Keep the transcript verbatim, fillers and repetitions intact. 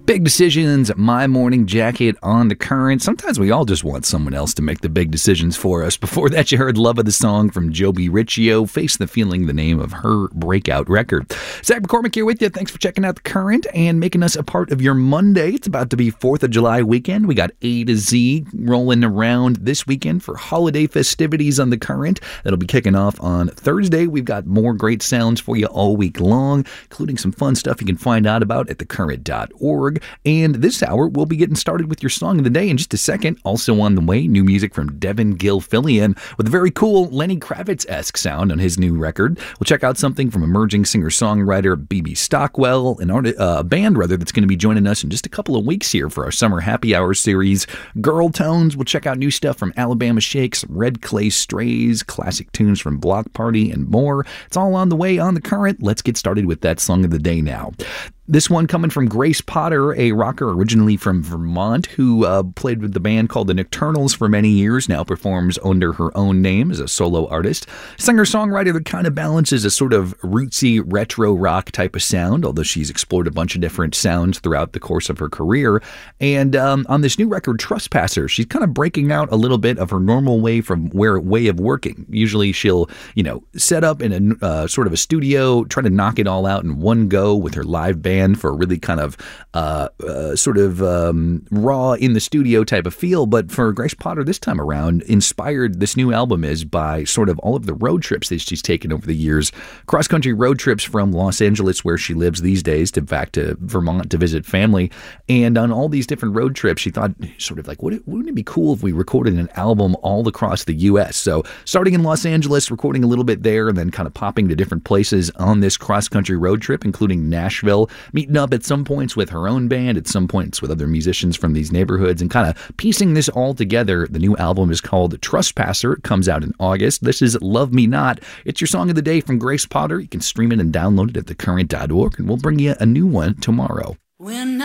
Big decisions, My Morning Jacket on The Current. Sometimes we all just want someone else to make the big decisions for us. Before that, you heard Love of the Song from Joby Riccio, Face the Feeling, the name of her breakout record. Zach McCormick here with you. Thanks for checking out The Current and making us a part of your Monday. It's about to be fourth of July weekend. We got A to Z rolling around this weekend for holiday festivities on The Current. That'll be kicking off on Thursday. We've got more great sounds for you all week long, including some fun stuff you can find out about at the current dot org. And this hour, we'll be getting started with your song of the day in just a second. Also on the way, new music from Devin Gilfillian with a very cool Lenny Kravitz-esque sound on his new record. We'll check out something from emerging singer-songwriter B B Stockwell, an art, uh, a band rather that's going to be joining us in just a couple of weeks here for our Summer Happy Hour series. Girl Tones, we'll check out new stuff from Alabama Shakes, Red Clay Strays, classic tunes from Block Party, and more. It's all on the way on The Current. Let's get started with that song of the day now. This one coming from Grace Potter, a rocker originally from Vermont who uh, played with the band called the Nocturnals for many years, now performs under her own name as a solo artist. Singer-songwriter that kind of balances a sort of rootsy retro rock type of sound, although she's explored a bunch of different sounds throughout the course of her career. And um, on this new record, Trespasser, she's kind of breaking out a little bit of her normal way from where way of working. Usually she'll, you know, set up in a uh, sort of a studio, try to knock it all out in one go with her live band for a really kind of uh, uh, sort of um, raw in the studio type of feel. But for Grace Potter this time around, inspired this new album is by sort of all of the road trips that she's taken over the years. Cross-country road trips from Los Angeles, where she lives these days, to back to Vermont to visit family. And on all these different road trips, she thought sort of like, wouldn't it be cool if we recorded an album all across the U S? So starting in Los Angeles, recording a little bit there, and then kind of popping to different places on this cross-country road trip, including Nashville, meeting up at some points with her own band, at some points with other musicians from these neighborhoods, and kind of piecing this all together. The new album is called Trespasser. It comes out in August. This is Love Me Not. It's your song of the day from Grace Potter. You can stream it and download it at the current dot org, and we'll bring you a new one tomorrow. When